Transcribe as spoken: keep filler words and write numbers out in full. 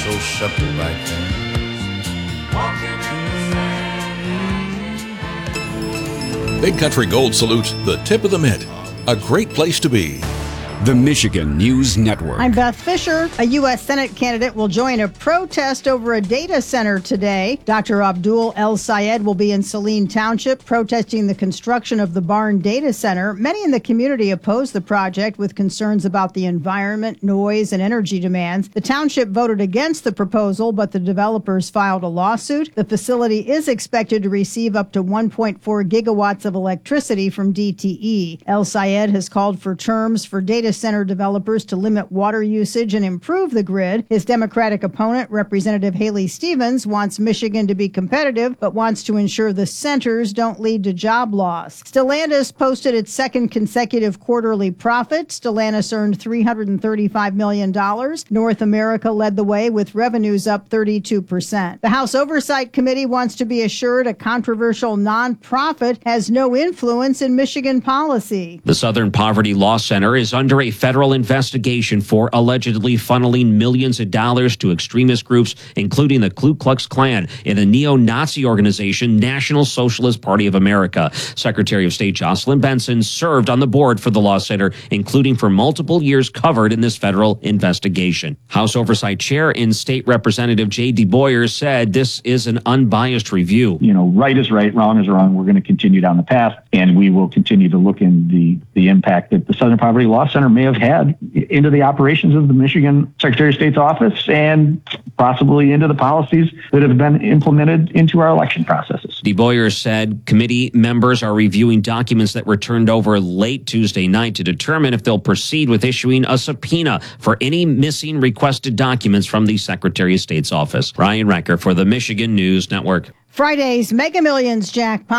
so shepherd like that. Big Country Gold salutes the tip of the mitt. A great place to be. The Michigan News Network. I'm Beth Fisher. A U S Senate candidate will join a protest over a data center today. Doctor Abdul El Sayed will be in Saline Township protesting the construction of the Barn Data Center. Many in the community oppose the project with concerns about the environment, noise, and energy demands. The township voted against the proposal, but the developers filed a lawsuit. The facility is expected to receive up to one point four gigawatts of electricity from D T E. El Sayed has called for terms for data center developers to limit water usage and improve the grid. His Democratic opponent, Representative Haley Stevens, wants Michigan to be competitive, but wants to ensure the centers don't lead to job loss. Stellantis posted its second consecutive quarterly profit. Stellantis earned three hundred thirty-five million dollars. North America led the way with revenues up thirty-two percent. The House Oversight Committee wants to be assured a controversial nonprofit has no influence in Michigan policy. The Southern Poverty Law Center is under a federal investigation for allegedly funneling millions of dollars to extremist groups, including the Ku Klux Klan and the neo-Nazi organization National Socialist Party of America. Secretary of State Jocelyn Benson served on the board for the Law Center, including for multiple years covered in this federal investigation. House Oversight Chair and State Representative Jay DeBoyer said this is an unbiased review. You know, right is right, wrong is wrong. We're going to continue down the path, and we will continue to look in the, the impact that the Southern Poverty Law Center may have had into the operations of the Michigan Secretary of State's office and possibly into the policies that have been implemented into our election processes. DeBoyer said committee members are reviewing documents that were turned over late Tuesday night to determine if they'll proceed with issuing a subpoena for any missing requested documents from the Secretary of State's office. Ryan Recker for the Michigan News Network. Friday's Mega Millions jackpot